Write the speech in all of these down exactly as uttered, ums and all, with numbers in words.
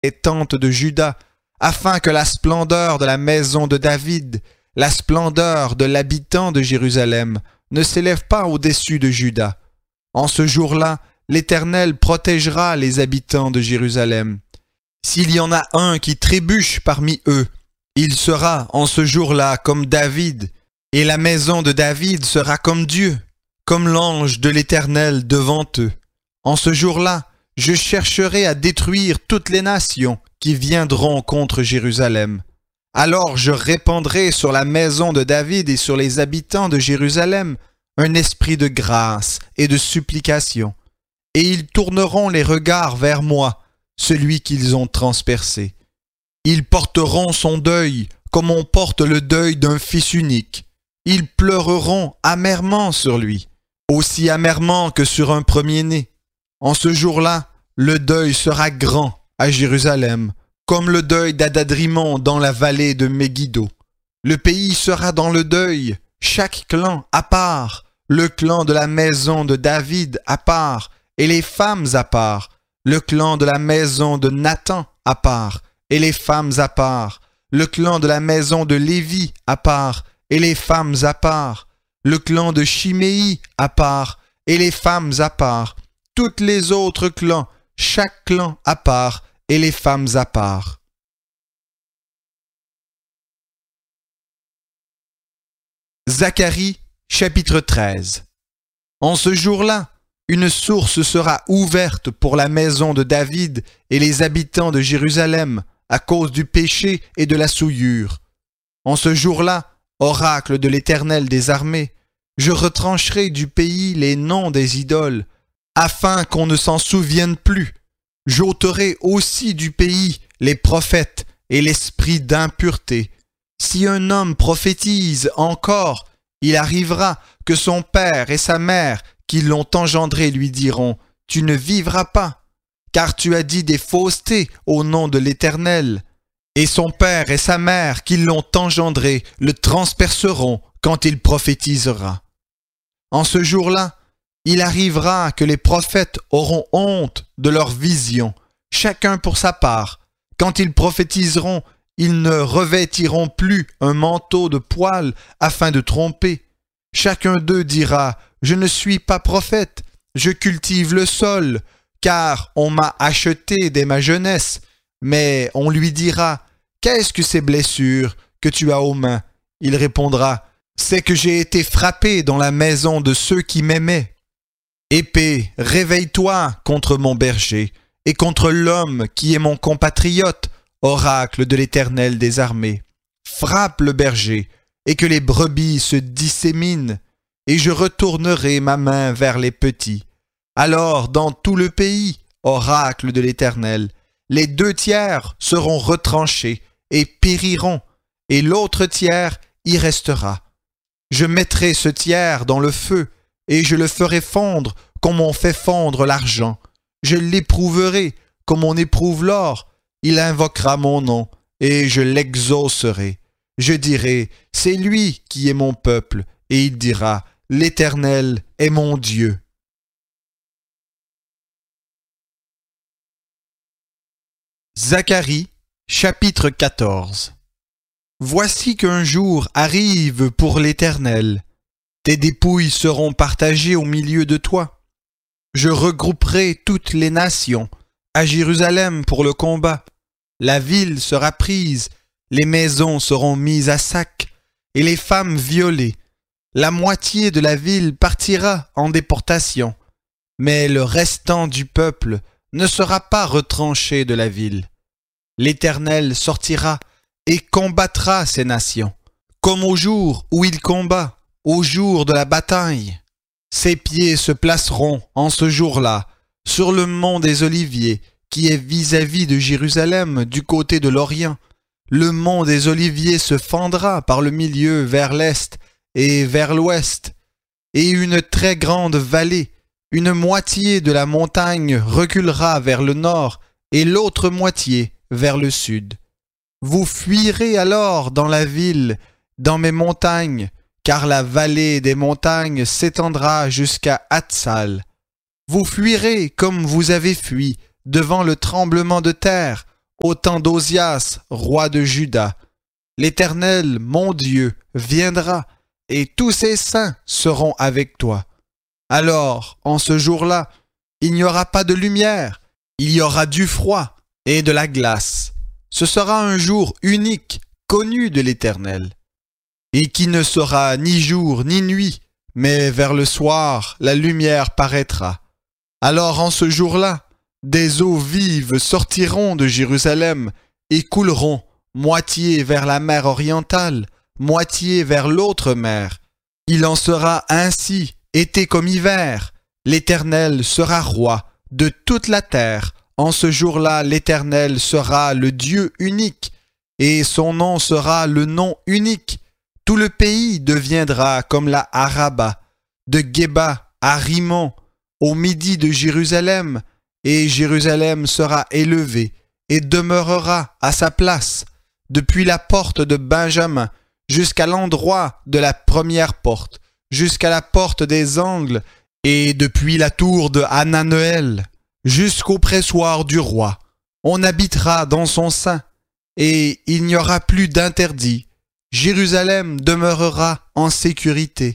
les tentes de Juda, afin que la splendeur de la maison de David, la splendeur de l'habitant de Jérusalem, ne s'élève pas au-dessus de Juda. En ce jour-là, l'Éternel protégera les habitants de Jérusalem. S'il y en a un qui trébuche parmi eux, il sera en ce jour-là comme David, et la maison de David sera comme Dieu, comme l'ange de l'Éternel devant eux. En ce jour-là, je chercherai à détruire toutes les nations qui viendront contre Jérusalem. Alors je répandrai sur la maison de David et sur les habitants de Jérusalem un esprit de grâce et de supplication, et ils tourneront les regards vers moi, celui qu'ils ont transpercé. Ils porteront son deuil comme on porte le deuil d'un fils unique. Ils pleureront amèrement sur lui, aussi amèrement que sur un premier-né. En ce jour-là, le deuil sera grand à Jérusalem, comme le deuil d'Adadrimon dans la vallée de Megiddo. Le pays sera dans le deuil, chaque clan à part, le clan de la maison de David à part, et les femmes à part, le clan de la maison de Nathan à part, et les femmes à part, le clan de la maison de Lévi à part, et les femmes à part, le clan de Chiméi à part, et les femmes à part, toutes les autres clans, chaque clan à part, et les femmes à part. Zacharie, chapitre treize. En ce jour-là, une source sera ouverte pour la maison de David et les habitants de Jérusalem à cause du péché et de la souillure. En ce jour-là, oracle de l'Éternel des armées, je retrancherai du pays les noms des idoles, afin qu'on ne s'en souvienne plus. J'ôterai aussi du pays les prophètes et l'esprit d'impureté. Si un homme prophétise encore, il arrivera que son père et sa mère qui l'ont engendré lui diront « Tu ne vivras pas, car tu as dit des faussetés au nom de l'Éternel. » Et son père et sa mère qui l'ont engendré le transperceront quand il prophétisera. En ce jour-là, il arrivera que les prophètes auront honte de leurs visions, chacun pour sa part. Quand ils prophétiseront, ils ne revêtiront plus un manteau de poil afin de tromper. Chacun d'eux dira « Je ne suis pas prophète, je cultive le sol, car on m'a acheté dès ma jeunesse. » Mais on lui dira « Qu'est-ce que ces blessures que tu as aux mains ?» Il répondra « C'est que j'ai été frappé dans la maison de ceux qui m'aimaient. » Épée, réveille-toi contre mon berger et contre l'homme qui est mon compatriote, oracle de l'Éternel des armées. Frappe le berger et que les brebis se disséminent, et je retournerai ma main vers les petits. Alors dans tout le pays, oracle de l'Éternel, les deux tiers seront retranchés et périront, et l'autre tiers y restera. Je mettrai ce tiers dans le feu, et je le ferai fondre comme on fait fondre l'argent. Je l'éprouverai comme on éprouve l'or. Il invoquera mon nom, et je l'exaucerai. Je dirai, c'est lui qui est mon peuple, et il dira, l'Éternel est mon Dieu. Zacharie, chapitre quatorze. Voici qu'un jour arrive pour l'Éternel. Tes dépouilles seront partagées au milieu de toi. Je regrouperai toutes les nations à Jérusalem pour le combat. La ville sera prise, les maisons seront mises à sac, et les femmes violées. La moitié de la ville partira en déportation, mais le restant du peuple ne sera pas retranché de la ville. L'Éternel sortira et combattra ces nations, comme au jour où il combat, au jour de la bataille. Ses pieds se placeront en ce jour-là sur le mont des Oliviers, qui est vis-à-vis de Jérusalem du côté de l'Orient. Le mont des Oliviers se fendra par le milieu vers l'est et vers l'ouest, et une très grande vallée, une moitié de la montagne reculera vers le nord et l'autre moitié vers le sud. Vous fuirez alors dans la ville, dans mes montagnes, car la vallée des montagnes s'étendra jusqu'à Hatsal. Vous fuirez comme vous avez fui devant le tremblement de terre, au temps d'Osias, roi de Juda. L'Éternel, mon Dieu, viendra, et tous ses saints seront avec toi. Alors, en ce jour-là, il n'y aura pas de lumière, il y aura du froid et de la glace. Ce sera un jour unique, connu de l'Éternel, et qui ne sera ni jour ni nuit, mais vers le soir, la lumière paraîtra. Alors en ce jour-là, des eaux vives sortiront de Jérusalem et couleront, moitié vers la mer orientale, moitié vers l'autre mer. Il en sera ainsi, été comme hiver. L'Éternel sera roi de toute la terre. En ce jour-là, l'Éternel sera le Dieu unique, et son nom sera le nom unique. Tout le pays deviendra comme la Araba, de Géba à Rimon, au midi de Jérusalem, et Jérusalem sera élevée et demeurera à sa place, depuis la porte de Benjamin jusqu'à l'endroit de la première porte, jusqu'à la porte des angles, et depuis la tour de Hananeel jusqu'au pressoir du roi. On habitera dans son sein, et il n'y aura plus d'interdit. Jérusalem demeurera en sécurité.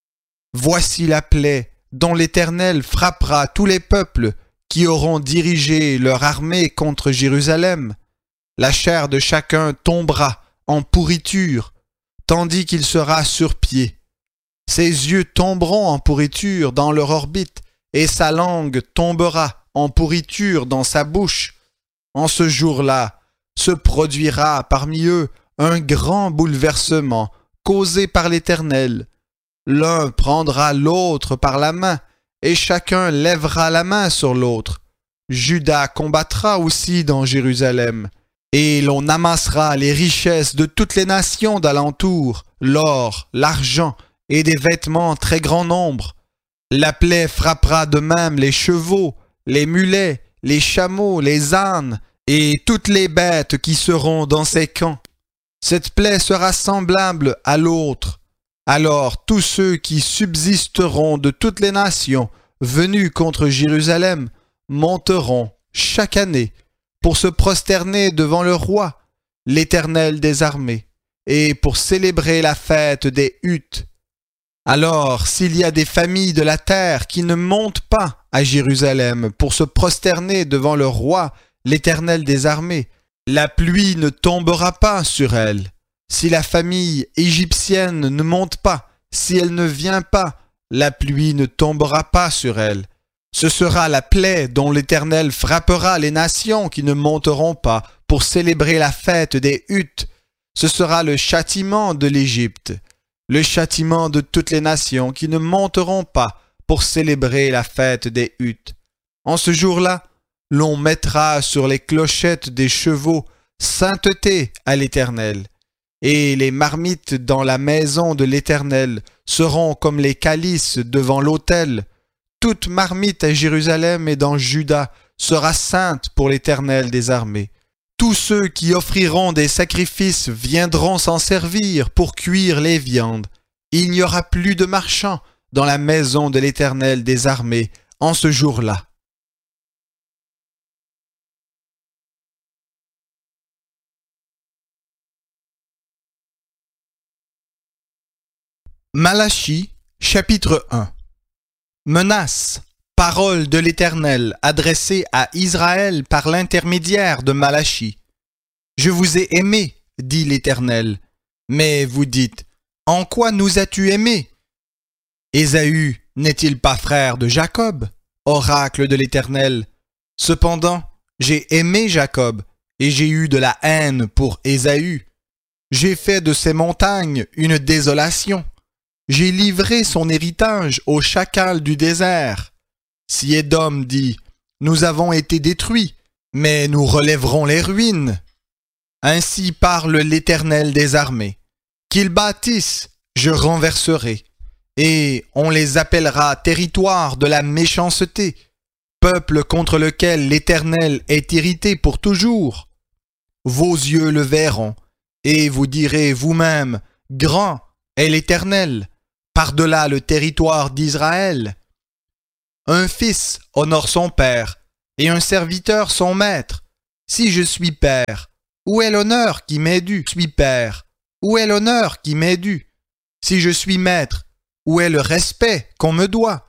Voici la plaie dont l'Éternel frappera tous les peuples qui auront dirigé leur armée contre Jérusalem. La chair de chacun tombera en pourriture, tandis qu'il sera sur pied. Ses yeux tomberont en pourriture dans leur orbite, et sa langue tombera en pourriture dans sa bouche. En ce jour-là, se produira parmi eux un grand bouleversement causé par l'Éternel. L'un prendra l'autre par la main, et chacun lèvera la main sur l'autre. Juda combattra aussi dans Jérusalem, et l'on amassera les richesses de toutes les nations d'alentour, l'or, l'argent et des vêtements très grand nombre. La plaie frappera de même les chevaux, les mulets, les chameaux, les ânes, et toutes les bêtes qui seront dans ces camps. Cette plaie sera semblable à l'autre. Alors tous ceux qui subsisteront de toutes les nations venus contre Jérusalem monteront chaque année pour se prosterner devant le roi, l'Éternel des armées, et pour célébrer la fête des huttes. Alors, s'il y a des familles de la terre qui ne montent pas à Jérusalem pour se prosterner devant le roi, l'Éternel des armées, la pluie ne tombera pas sur elles. Si la famille égyptienne ne monte pas, si elle ne vient pas, la pluie ne tombera pas sur elle. Ce sera la plaie dont l'Éternel frappera les nations qui ne monteront pas pour célébrer la fête des huttes. Ce sera le châtiment de l'Égypte, le châtiment de toutes les nations qui ne monteront pas pour célébrer la fête des huttes. En ce jour-là, l'on mettra sur les clochettes des chevaux sainteté à l'Éternel. Et les marmites dans la maison de l'Éternel seront comme les calices devant l'autel. Toute marmite à Jérusalem et dans Juda sera sainte pour l'Éternel des armées. Tous ceux qui offriront des sacrifices viendront s'en servir pour cuire les viandes. Il n'y aura plus de marchands dans la maison de l'Éternel des armées en ce jour-là. Malachie, chapitre un. Menace, parole de l'Éternel adressée à Israël par l'intermédiaire de Malachie. Je vous ai aimé, dit l'Éternel. Mais vous dites, en quoi nous as-tu aimés? Ésaü n'est-il pas frère de Jacob, oracle de l'Éternel? Cependant, j'ai aimé Jacob, et j'ai eu de la haine pour Ésaü. J'ai fait de ces montagnes une désolation. J'ai livré son héritage aux chacals du désert. Si Édom dit, nous avons été détruits, mais nous relèverons les ruines. Ainsi parle l'Éternel des armées. Qu'ils bâtissent, je renverserai, et on les appellera territoire de la méchanceté, peuple contre lequel l'Éternel est irrité pour toujours. Vos yeux le verront, et vous direz vous-même, grand est l'Éternel, par-delà le territoire d'Israël. Un fils honore son père, et un serviteur son maître. Si je suis père, où est l'honneur qui m'est dû? Je suis père, où est l'honneur qui m'est dû? Si je suis maître, où est le respect qu'on me doit?